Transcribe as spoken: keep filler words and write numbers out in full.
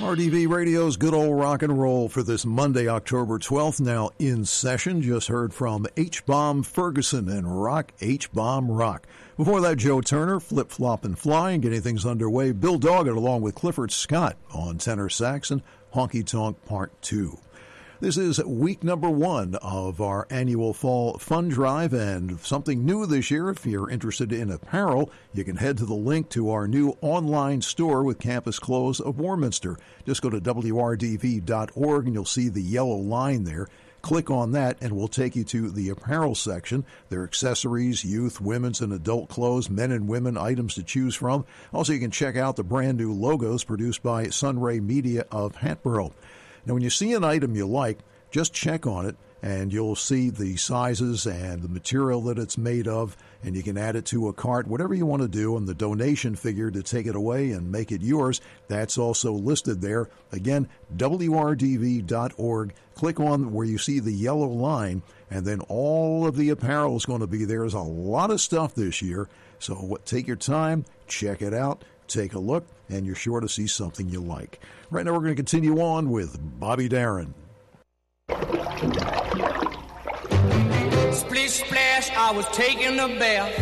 R D V Radio's Good Old Rock and Roll for this Monday, October twelfth, now in session. Just heard from H-Bomb Ferguson and Rock, H-Bomb Rock. Before that, Joe Turner, Flip, Flop, and Fly, and getting things underway. Bill Doggett along with Clifford Scott on tenor sax and Honky Tonk Part two. This is week number one of our annual fall fun drive, and something new this year. If you're interested in apparel, you can head to the link to our new online store with campus clothes of Warminster. Just go to W R D V dot org and you'll see the yellow line there. Click on that and we'll take you to the apparel section. There are accessories, youth, women's, and adult clothes, men and women items to choose from. Also, you can check out the brand new logos produced by Sunray Media of Hatboro. Now, when you see an item you like, just check on it, and you'll see the sizes and the material that it's made of, and you can add it to a cart, whatever you want to do, and the donation figure to take it away and make it yours, that's also listed there. Again, W R D V dot org. Click on where you see the yellow line, and then all of the apparel is going to be there. There's a lot of stuff this year, so take your time, check it out. Take a look, and you're sure to see something you like. Right now, we're going to continue on with Bobby Darin. Splish splash, I was taking a bath.